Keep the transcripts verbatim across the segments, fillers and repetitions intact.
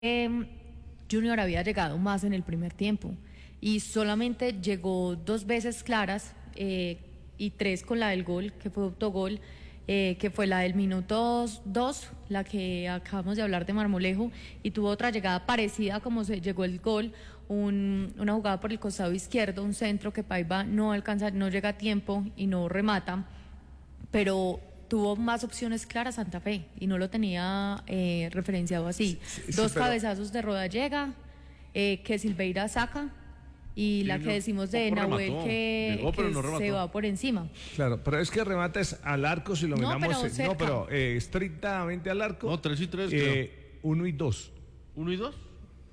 eh, Junior había llegado más en el primer tiempo y solamente llegó dos veces claras eh, y tres con la del gol, que fue autogol, eh, que fue la del minuto dos, la que acabamos de hablar de Marmolejo, y tuvo otra llegada parecida como se llegó el gol, un, una jugada por el costado izquierdo, un centro que Paiva no alcanza, no llega a tiempo y no remata, pero tuvo más opciones claras Santa Fe y no lo tenía eh, referenciado así. Sí, sí, Dos pero... cabezazos de Rodallega, eh, que Silveira saca, y sí, la que no, decimos de Nahuel que, Llegó, que no se va por encima. Claro, pero es que remates al arco si lo no, miramos. Pero no, pero eh, estrictamente al arco. No, tres y tres. Eh, uno y dos. ¿Uno y dos?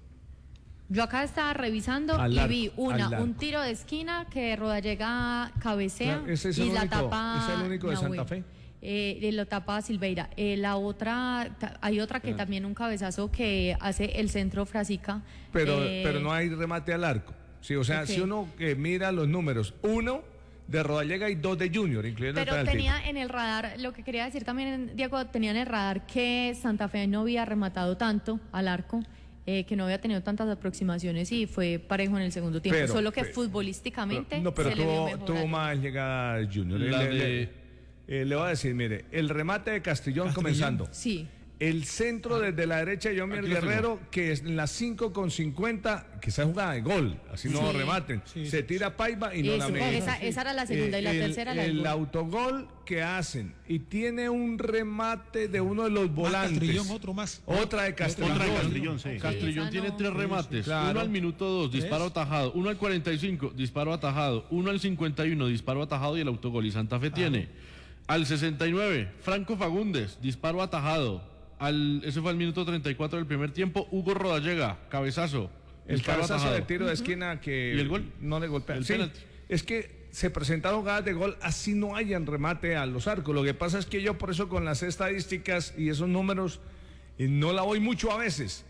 Yo acá estaba revisando al y arco, vi una, un tiro de esquina que Rodallega cabecea, claro, ese es el y único, la tapa. Ese es el único de Nahuel. Santa Fe. Eh, lo tapa Silveira. Eh, la otra, hay otra que claro. también un cabezazo que hace el centro Frasica. Pero, eh, pero no hay remate al arco. Sí, o sea, okay. si uno eh, mira los números, uno de Rodallega y dos de Junior, incluyendo pero el tenía en el radar, lo que quería decir también, Diego, tenía en el radar que Santa Fe no había rematado tanto al arco. Eh, que no había tenido tantas aproximaciones y fue parejo en el segundo tiempo, pero, solo que pero, futbolísticamente pero, no, pero se tuvo, le vio tuvo más llegadas Junior. La le, de... le, eh, le voy a decir, mire, el remate de Castrillón, Castrillón. comenzando. Sí. El centro desde la derecha de Yomier Guerrero, que es en las cinco con cincuenta, que esa jugada de gol, así no sí. rematen. Sí, se tira Paiva y no Eso, la mete. Esa, esa era la segunda eh, y la el, tercera la El gol. autogol que hacen y tiene un remate de uno de los volantes. Castrillón, otro más. Otra de Castrillón. Otra de Castrillón, sí. Castrillón sí, tiene no. tres remates. Claro. Uno al minuto dos, disparo ¿Es? atajado. Uno al cuarenta y cinco, disparo atajado. Uno al cincuenta y uno, disparo atajado y el autogol. Y Santa Fe ah. tiene al sesenta y nueve, Franco Fagundes, disparo atajado. Al, ese fue al minuto treinta y cuatro del primer tiempo. Hugo Rodallega, cabezazo. El cabezazo atajado. de tiro de esquina que ¿Y el gol? no le golpea. El sí, penalti. Es que se presentaron jugadas de gol, así no hayan remate a los arcos. Lo que pasa es que yo por eso con las estadísticas y esos números no la voy mucho a veces,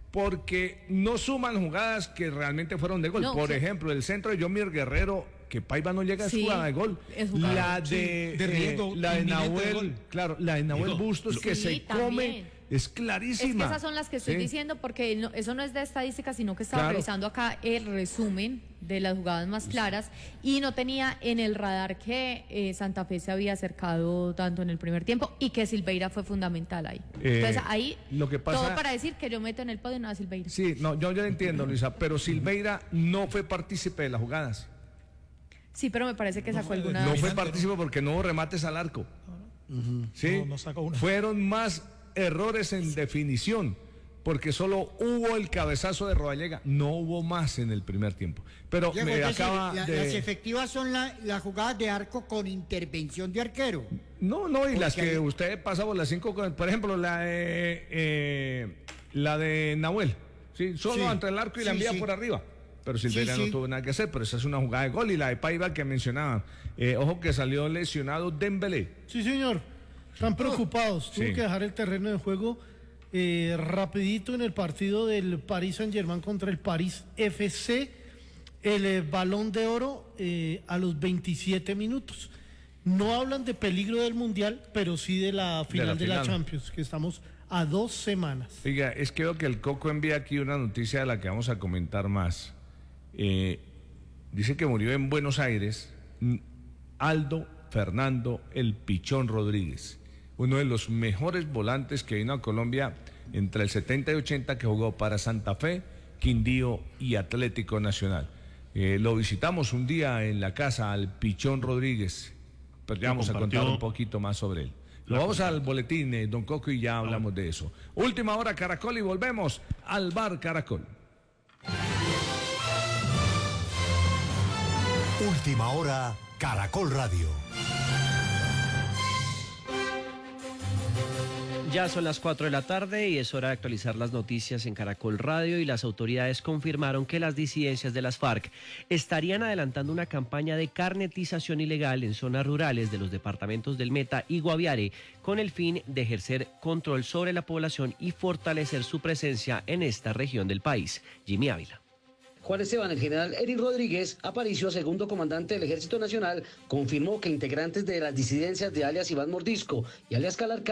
porque no suman jugadas que realmente fueron de gol. No, por sí. ejemplo, el centro de Yomier Guerrero, que Paiva no llega a sí, su jugada de gol. La de, sí, de riesgo, eh, la de Nahuel, claro, la de Nahuel Bustos sí, que se también. come, es clarísima. Es que esas son las que estoy sí. diciendo, porque no, eso no es de estadística, sino que estaba claro. revisando acá el resumen de las jugadas más claras y no tenía en el radar que eh, Santa Fe se había acercado tanto en el primer tiempo y que Silveira fue fundamental ahí. Eh, Entonces ahí, lo que pasa, todo para decir que yo meto en el podio a Silveira. Sí, no, yo ya entiendo, Luisa, pero Silveira no fue partícipe de las jugadas. Sí, pero me parece que sacó no, alguna... No fue partícipe porque no hubo remates al arco. Uh-huh. ¿Sí? No, no sacó una. Fueron más errores en definición, porque solo hubo el cabezazo de Rodallega, no hubo más en el primer tiempo. Pero Diego, me decir, acaba la, de... Las efectivas son las la jugadas de arco con intervención de arquero. No, no, y porque las que hay... usted pasa por las cinco, por ejemplo, la de, eh, la de Nahuel, ¿sí? Solo sí. entre el arco y sí, la envía sí. por arriba. Pero Silveira sí, sí. no tuvo nada que hacer, pero esa es una jugada de gol. Y la de Paiva que mencionaba, eh, ojo que salió lesionado Dembélé. Sí, señor, están preocupados, tuvo sí. que dejar el terreno de juego eh, rapidito en el partido del Paris Saint-Germain contra el París F C, el eh, Balón de Oro eh, a los veintisiete minutos. No hablan de peligro del Mundial, pero sí de la final de la, de final. la Champions, que estamos a dos semanas. Oiga, es que veo que el Coco envía aquí una noticia de la que vamos a comentar más. Eh, dice que murió en Buenos Aires Aldo Fernando El Pichón Rodríguez, uno de los mejores volantes que vino a Colombia entre el setenta y ochenta, que jugó para Santa Fe, Quindío y Atlético Nacional. Eh, lo visitamos un día en la casa al Pichón Rodríguez, pero ya vamos a contar un poquito más sobre él. Lo vamos al boletín, eh, don Coco, y ya hablamos de eso. Última hora Caracol y volvemos al Bar Caracol. Última hora, Caracol Radio. Ya son las cuatro de la tarde y es hora de actualizar las noticias en Caracol Radio, y las autoridades confirmaron que las disidencias de las FARC estarían adelantando una campaña de carnetización ilegal en zonas rurales de los departamentos del Meta y Guaviare con el fin de ejercer control sobre la población y fortalecer su presencia en esta región del país. Jimmy Ávila. Juan Esteban, el general Eric Rodríguez Aparicio, segundo comandante del Ejército Nacional, confirmó que integrantes de las disidencias de alias Iván Mordisco y alias Calarcá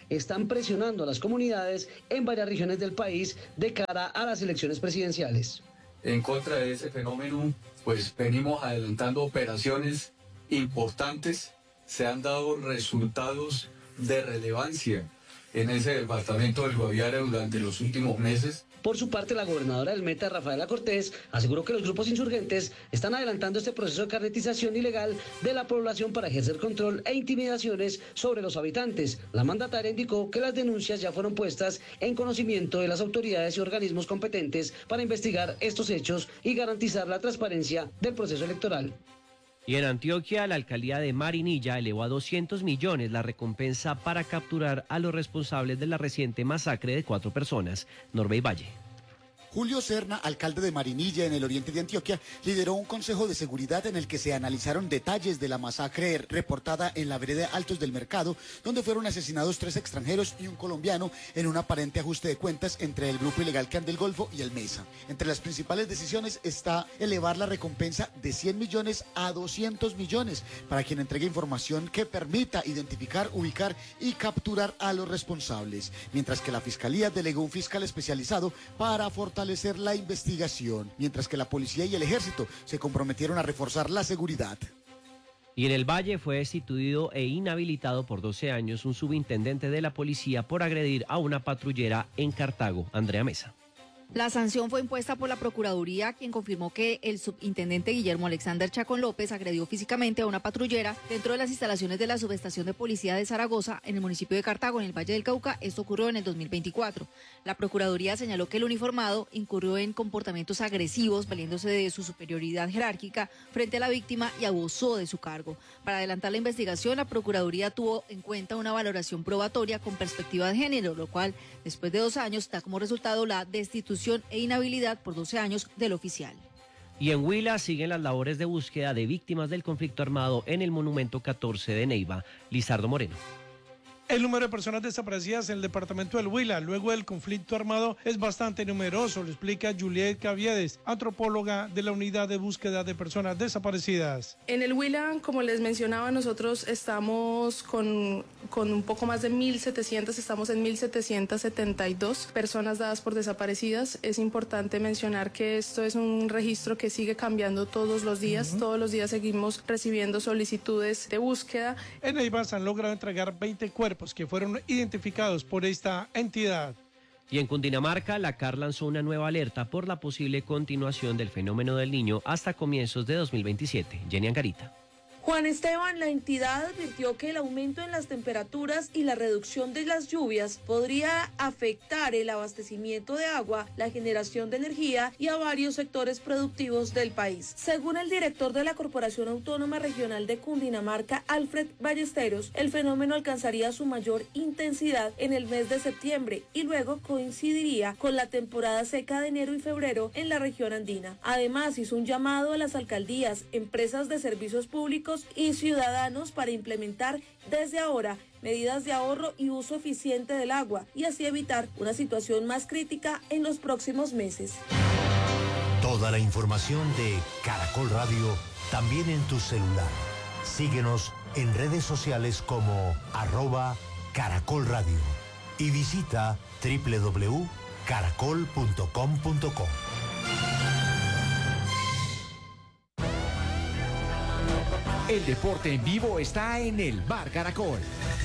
están presionando a las comunidades en varias regiones del país de cara a las elecciones presidenciales. En contra de ese fenómeno, pues venimos adelantando operaciones importantes, se han dado resultados de relevancia en ese departamento del Guaviare durante los últimos meses. Por su parte, la gobernadora del Meta, Rafaela Cortés, aseguró que los grupos insurgentes están adelantando este proceso de carnetización ilegal de la población para ejercer control e intimidaciones sobre los habitantes. La mandataria indicó que las denuncias ya fueron puestas en conocimiento de las autoridades y organismos competentes para investigar estos hechos y garantizar la transparencia del proceso electoral. Y en Antioquia, la alcaldía de Marinilla elevó a doscientos millones la recompensa para capturar a los responsables de la reciente masacre de cuatro personas. Norbey Valle. Julio Serna, alcalde de Marinilla, en el oriente de Antioquia, lideró un consejo de seguridad en el que se analizaron detalles de la masacre reportada en la vereda Altos del Mercado, donde fueron asesinados tres extranjeros y un colombiano en un aparente ajuste de cuentas entre el grupo ilegal Clan del Golfo y el Mesa. Entre las principales decisiones está elevar la recompensa de cien millones a doscientos millones para quien entregue información que permita identificar, ubicar y capturar a los responsables, mientras que la Fiscalía delegó un fiscal especializado para fortalecer la investigación, mientras que la policía y el ejército se comprometieron a reforzar la seguridad. Y en el Valle fue destituido e inhabilitado por doce años un subintendente de la policía por agredir a una patrullera en Cartago. Andrea Mesa. La sanción fue impuesta por la Procuraduría, quien confirmó que el subintendente Guillermo Alexander Chacón López agredió físicamente a una patrullera dentro de las instalaciones de la subestación de policía de Zaragoza, en el municipio de Cartago, en el Valle del Cauca. Esto ocurrió en el dos mil veinticuatro. La Procuraduría señaló que el uniformado incurrió en comportamientos agresivos, valiéndose de su superioridad jerárquica frente a la víctima y abusó de su cargo. Para adelantar la investigación, la Procuraduría tuvo en cuenta una valoración probatoria con perspectiva de género, lo cual, después de dos años, da como resultado la destitución e inhabilidad por doce años del oficial. Y en Huila siguen las labores de búsqueda de víctimas del conflicto armado en el Monumento catorce de Neiva. Lizardo Moreno. El número de personas desaparecidas en el departamento del Huila luego del conflicto armado es bastante numeroso, lo explica Juliet Caviedes, antropóloga de la Unidad de Búsqueda de Personas Desaparecidas. En el Huila, como les mencionaba, nosotros estamos con, con un poco más de mil setecientas, estamos en mil setecientas setenta y dos personas dadas por desaparecidas. Es importante mencionar que esto es un registro que sigue cambiando todos los días, uh-huh. Todos los días seguimos recibiendo solicitudes de búsqueda. En Neiva se han logrado entregar veinte cuerpos que fueron identificados por esta entidad. Y en Cundinamarca, la C A R lanzó una nueva alerta por la posible continuación del fenómeno del Niño hasta comienzos de dos mil veintisiete. Jenny Angarita. Juan Esteban, la entidad advirtió que el aumento en las temperaturas y la reducción de las lluvias podría afectar el abastecimiento de agua, la generación de energía y a varios sectores productivos del país. Según el director de la Corporación Autónoma Regional de Cundinamarca, Alfred Ballesteros, el fenómeno alcanzaría su mayor intensidad en el mes de septiembre y luego coincidiría con la temporada seca de enero y febrero en la región andina. Además, hizo un llamado a las alcaldías, empresas de servicios públicos y ciudadanos para implementar desde ahora medidas de ahorro y uso eficiente del agua y así evitar una situación más crítica en los próximos meses. Toda la información de Caracol Radio también en tu celular. Síguenos en redes sociales como arroba Caracol Radio y visita doble u doble u doble u punto caracol punto com punto co. El deporte en vivo está en el Bar Caracol.